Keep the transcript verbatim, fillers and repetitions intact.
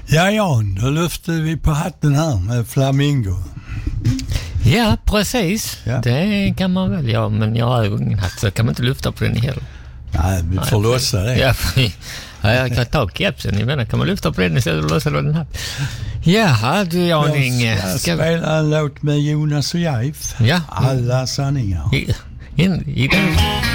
Ja, ja, då lyfter vi på hatten här med Flamingo. Ja, precis. Ja. Det kan man väl göra, men jag har ju ingen hatt så kan man inte lyfta på den heller. Nej, vi får Nej, låsa det. Ja, ja, jag kan ta kepsen. Jag menar, kan man lyfta på den istället och låsa den här? Ja, du jag Jag ska, ska spela en låt med Jonas och Jaif. Ja. Alla sanningar. I, in, i den...